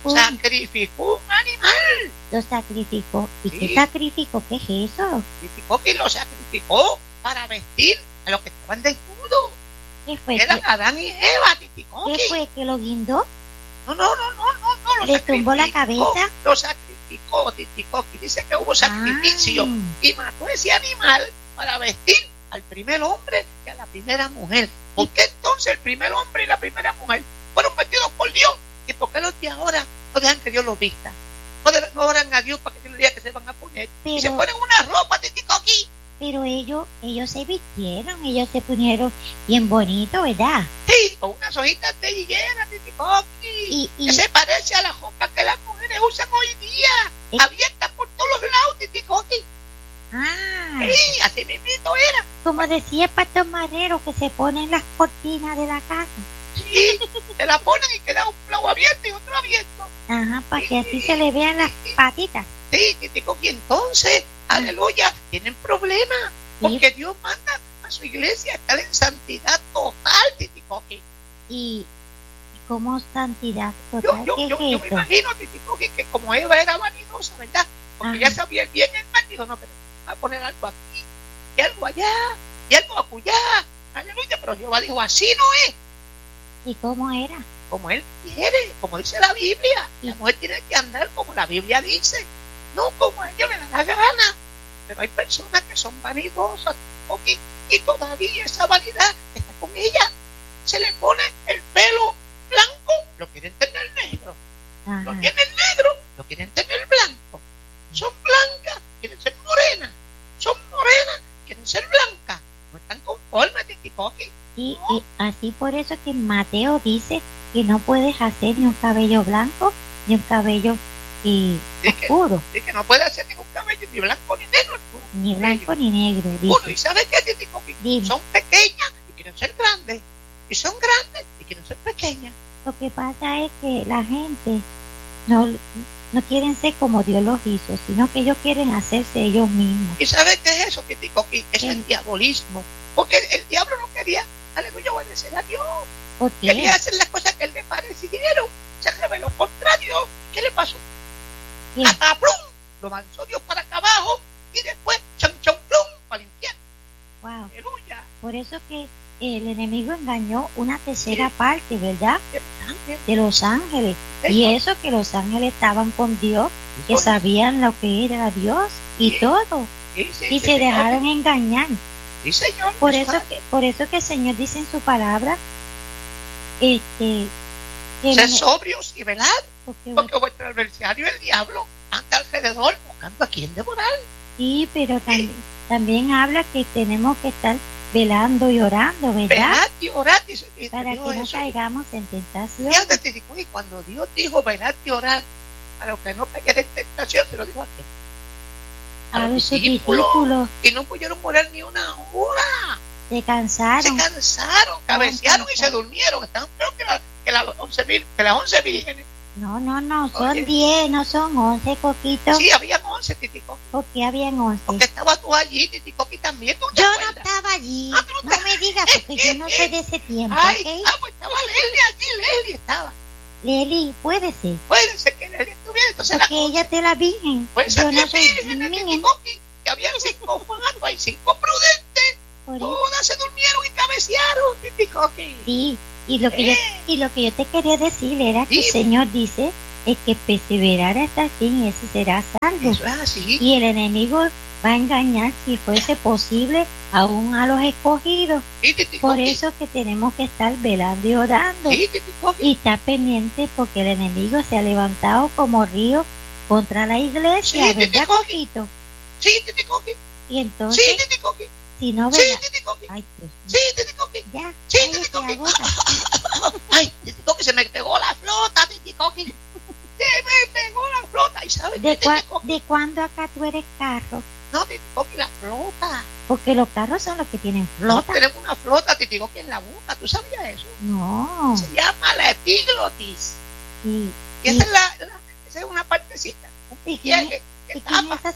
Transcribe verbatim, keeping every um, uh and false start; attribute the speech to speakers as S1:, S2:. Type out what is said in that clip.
S1: sacrificó.
S2: Sacrificó un animal.
S1: Lo sacrificó. ¿Y
S2: Sí.
S1: qué sacrificó? ¿Qué es eso?
S2: Sacrificó y lo sacrificó para vestir a los que estaban desnudos.
S1: ¿Qué fue?
S2: Eran
S1: ¿Qué,
S2: Adán y Eva, Titicoqui.
S1: qué fue? ¿Que lo guindó?
S2: No, no, no, no, no, no. Lo
S1: ¿Le tumbó la
S2: sacrificó,
S1: cabeza?
S2: Lo sacrificó, Titicoqui. Dice que hubo sacrificio
S1: Ah.
S2: y mató ese animal para vestir al primer hombre y a la primera mujer. ¿Por qué entonces el primer hombre y la primera mujer fueron vestidos por Dios? ¿Y por qué los de ahora no dejan que Dios los vista? No, de, no oran a Dios para que Dios les diga que se van a poner.
S1: Pero-
S2: Y se ponen una ropa, Titicoqui.
S1: Pero ellos, ellos se vistieron, ellos se pusieron bien bonito, ¿verdad?
S2: Sí, con unas hojitas de higuera, Titicoqui.
S1: Y, y
S2: Que se parece a las ropas que las mujeres usan hoy día.
S1: Eh.
S2: Abiertas por todos los lados, Titicoqui.
S1: ah,
S2: Sí, así mismito era.
S1: como decía el pastor Marrero, que se ponen las cortinas de la casa.
S2: Sí, se la ponen y queda un lado abierto y otro abierto.
S1: Ajá, para que así se le vean las patitas.
S2: Sí, Titicoqui, entonces, aleluya, tienen problemas. Porque Dios manda a su iglesia a estar en santidad total, Titicoqui.
S1: Y, y como santidad
S2: Yo,
S1: total,
S2: yo,
S1: ¿qué
S2: yo,
S1: es
S2: yo me
S1: eso?
S2: imagino, Titicoqui, que como Eva era vanidosa, ¿verdad? Porque
S1: Ajá.
S2: ya sabía bien el mal, dijo, no, pero va a poner algo aquí, y algo allá, y algo acullá. Aleluya, pero Jehová dijo, así no es.
S1: ¿Y cómo era?
S2: Como él quiere, como dice la Biblia. La mujer tiene que andar como la Biblia dice, no como a ella le da la gana. Pero hay personas que son vanidosas y, y todavía esa vanidad está con ella. Se le pone el pelo blanco, lo quieren tener negro.
S1: Ajá.
S2: Lo tienen negro, lo quieren tener blanco. Son blancas, quieren ser morenas. Son morenas, quieren ser blancas. No están conformes, Titicoqui.
S1: Y, y así por eso que Mateo dice que no puedes hacer ni un cabello blanco ni un cabello y
S2: Dice que,
S1: oscuro,
S2: dice que no puede hacer ningún cabello ni blanco ni negro.
S1: ni blanco ni negro.
S2: Uno,
S1: Dice.
S2: ¿y sabes qué, Titicoqui?
S1: Dime.
S2: Son pequeñas y quieren ser grandes. Y son grandes y quieren ser pequeñas.
S1: Lo que pasa es que la gente no, no quieren ser como Dios los hizo, sino que ellos quieren hacerse ellos mismos.
S2: ¿Y sabes qué es eso, Titicoqui? Es
S1: ¿Qué?
S2: el diabolismo. Porque el, el diablo no quería, aleluya, obedecer a Dios.
S1: ¿Por
S2: Quería
S1: qué?
S2: hacer las cosas que él le parecieron. Se rebeló contra Dios. ¿Qué le pasó?
S1: ¿Qué?
S2: ¡Ataplum! Lo lanzó Dios para acá abajo y después chon chon plum para el infierno.
S1: Wow.
S2: Aleluya.
S1: Por eso que el enemigo engañó una tercera parte, ¿verdad?
S2: Qué ángel.
S1: De los ángeles. Y eso que los ángeles estaban con Dios, que sabían lo que era Dios y
S2: Sí.
S1: todo.
S2: Sí, sí,
S1: Y
S2: sí,
S1: se
S2: señor.
S1: dejaron engañar.
S2: Sí, señor.
S1: Por eso que, por eso que el Señor dice en su palabra, este, que
S2: Ser
S1: la-
S2: sobrios y velar.
S1: porque-
S2: Porque vuestro adversario, el diablo, anda alrededor buscando a quien devorar.
S1: sí, pero también, también habla que tenemos que estar velando y orando, ¿verdad?
S2: Velad y orad. Y, y
S1: Para
S2: dijo
S1: que no
S2: eso.
S1: caigamos en tentación.
S2: Fíjate, te digo, y cuando Dios dijo velad y orad, a los que no caigan en tentación, se lo dijo a quién.
S1: A los sus
S2: discípulos.
S1: discípulos
S2: Y no pudieron morar ni una hora.
S1: se
S2: Se
S1: cansaron.
S2: cansaron, cabecearon y se
S1: cansados.
S2: durmieron. Estaban peor que, la, que, las once mil, que las once vírgenes.
S1: No, no, no, son
S2: Oye.
S1: diez, no son once, Coquito.
S2: Sí, había once, Titico.
S1: Porque habían once.
S2: Porque estabas tú allí, Titico, y también tú te
S1: Yo no
S2: acuerdas.
S1: estaba allí.
S2: Ah, tú no
S1: No me digas, porque yo no soy de ese tiempo,
S2: Ay,
S1: ¿ok?
S2: ah, pues estaba Leli allí, Leli estaba.
S1: Leli, puede ser.
S2: Puede ser que Leli estuviera, entonces
S1: Porque
S2: la
S1: ella te la virgen.
S2: Puede ser
S1: Yo no
S2: que
S1: soy
S2: vírgenes,
S1: virgen.
S2: Titico, que habían cinco manos, hay cinco prudentes.
S1: Por eso.
S2: Todas se durmieron y cabecearon, Titico.
S1: Sí, y lo que yo, y lo que yo te quería decir era que el
S2: Dime.
S1: Señor dice es que perseverar hasta el fin, ese será salvo.
S2: Eso es así.
S1: Y el enemigo va a engañar, si fuese posible, aún a los escogidos.
S2: Sí, Titico.
S1: Por eso que tenemos que estar velando y orando.
S2: Sí, Titico.
S1: Y estar pendiente porque el enemigo se ha levantado como río contra la iglesia,
S2: Sí,
S1: ¿verdad,
S2: Titico.
S1: Coquito?
S2: Sí, Titico.
S1: Y entonces,
S2: Sí, Titico.
S1: si no,
S2: Sí,
S1: ¿verdad?
S2: Titico.
S1: Ay, Dios mío.
S2: Sí, Titico.
S1: Ya,
S2: Sí,
S1: cállate
S2: Titico.
S1: la boca.
S2: Ay, Titico, que se me pegó la flota, Titico. Se me pegó la flota. ¿Y sabes
S1: ¿De,
S2: qué,
S1: cua-
S2: Titico?
S1: ¿De cuándo acá tú eres carro?
S2: No, Titico, que la flota.
S1: Porque los carros son los que tienen
S2: No
S1: flota.
S2: tenemos una flota, Titico, que en la boca. ¿Tú sabías eso?
S1: No.
S2: Se llama la epiglotis.
S1: Sí.
S2: Y esa es, la, la- esa es una partecita. Un
S1: ¿Y
S2: piquete
S1: quién,
S2: que
S1: ¿Y quién
S2: tapa.
S1: es esa